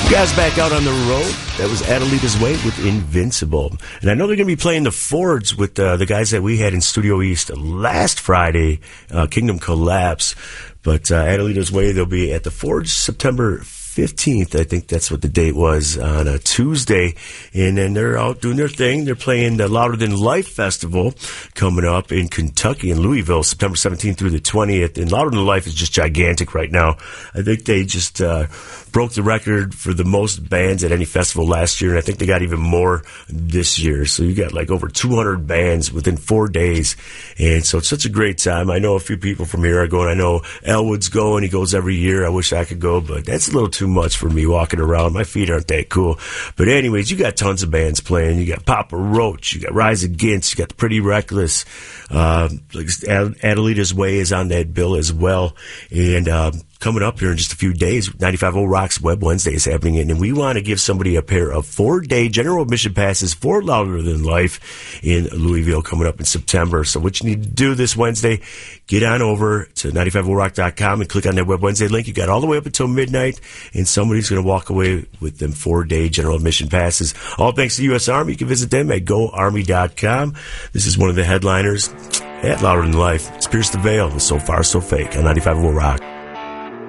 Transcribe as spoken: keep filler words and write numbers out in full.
Guys back out on the road. That was Adelita's Way with Invincible. And I know they're going to be playing the Fords with uh, the guys that we had in Studio East last Friday, uh, Kingdom Collapse. But uh, Adelita's Way, they'll be at the Fords September fifteenth. I think that's what the date was, on a Tuesday. And then they're out doing their thing. They're playing the Louder Than Life Festival coming up in Kentucky, in Louisville, September seventeenth through the twentieth. And Louder Than Life is just gigantic right now. I think they just uh, broke the record for the most bands at any festival last year, and I think they got even more this year. So you got like over two hundred bands within four days. And so it's such a great time. I know a few people from here are going. I know Elwood's going. He goes every year. I wish I could go, but that's a little too much for me walking around. My feet aren't that cool. But anyways, you got tons of bands playing. You got Papa Roach. You got Rise Against. You got The Pretty Reckless. Uh, like Adelita's Way is on that bill as well. And uh, coming up here in just a few days, ninety-five point oh Rocks Web Wednesday is happening, and we want to give somebody a pair of four-day general admission passes for Louder Than Life in Louisville coming up in September. So what you need to do this Wednesday, get on over to ninety-five point oh rock dot com and click on that Web Wednesday link. You got all the way up until midnight, and somebody's going to walk away with them four-day general admission passes. All thanks to the U S Army. You can visit them at go army dot com. This is one of the headliners at Louder Than Life. It's Pierce the Veil with So Far So Fake on ninety-five point oh Rock.